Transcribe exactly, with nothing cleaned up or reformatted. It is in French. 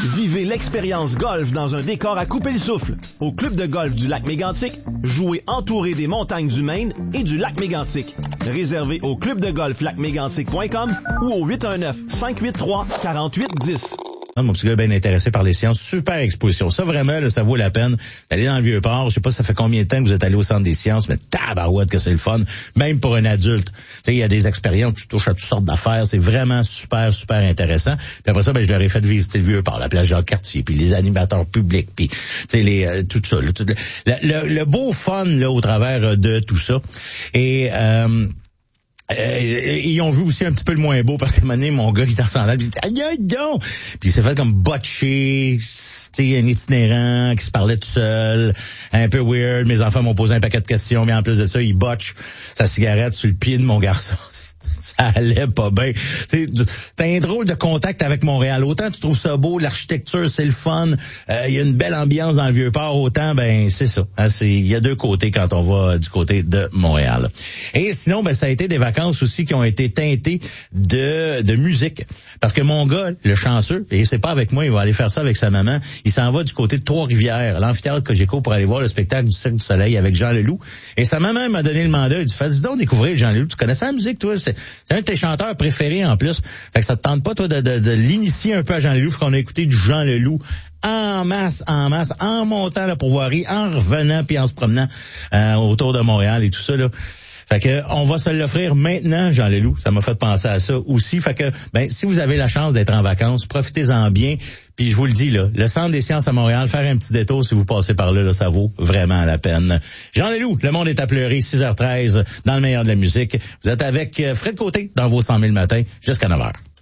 Vivez l'expérience golf dans un décor à couper le souffle. Au club de golf du lac Mégantic, jouez entouré des montagnes du Maine et du lac Mégantic. Réservé au club de golf lac mégantic point com ou au huit un neuf, cinq huit trois, quatre huit un zéro. Mon petit gars est bien intéressé par les sciences. Super exposition. Ça, vraiment, là, ça vaut la peine d'aller dans le Vieux-Port. Je sais pas ça fait combien de temps que vous êtes allé au Centre des sciences, mais tabarouette que c'est le fun. Même pour un adulte. Tu sais, il y a des expériences, tu touches à toutes sortes d'affaires. C'est vraiment super, super intéressant. Puis après ça, ben, je leur ai fait visiter le Vieux-Port, la plage Jacques-Cartier, puis les animateurs publics, puis, tu sais, les, euh, tout ça. Là, tout, le, le, le beau fun, là, au travers de tout ça. Et, euh, Euh, ils ont vu aussi un petit peu le moins beau parce que maintenant mon gars il est en sandales puis il dit aïe aïe donc puis il s'est fait comme botché, tu sais, un itinérant qui se parlait tout seul, un peu weird. Mes enfants m'ont posé un paquet de questions, mais en plus de ça il botche sa cigarette sur le pied de mon garçon. Ça allait pas bien. T'as un drôle de contact avec Montréal. Autant tu trouves ça beau, l'architecture, c'est le fun, il euh, y a une belle ambiance dans le Vieux-Port, autant, ben c'est ça. Hein, c'est il y a deux côtés quand on va du côté de Montréal. Et sinon, ben ça a été des vacances aussi qui ont été teintées de de musique. Parce que mon gars, le chanceux, et c'est pas avec moi, il va aller faire ça avec sa maman, il s'en va du côté de Trois-Rivières, l'amphithéâtre Cogeco, pour aller voir le spectacle du Cirque du Soleil avec Jean Leloup. Et sa maman m'a donné le mandat, il dit, fais donc découvrir Jean Leloup. Tu connais ça la musique, toi? C'est, c'est un de tes chanteurs préférés en plus. Fait que ça te tente pas, toi, de, de, de l'initier un peu à Jean Leloup, parce qu'on a écouté du Jean Leloup en masse, en masse, en montant là, pour voir rire, en revenant puis en se promenant euh, autour de Montréal et tout ça, là. Fait que on va se l'offrir maintenant, Jean Leloup. Ça m'a fait penser à ça aussi. Fait que ben si vous avez la chance d'être en vacances, profitez-en bien. Puis je vous le dis là, le Centre des sciences à Montréal, faire un petit détour si vous passez par là, là ça vaut vraiment la peine. Jean Leloup, Le monde est à pleurer, six heures treize dans le meilleur de la musique. Vous êtes avec Fred Côté dans vos cent mille matins jusqu'à neuf heures.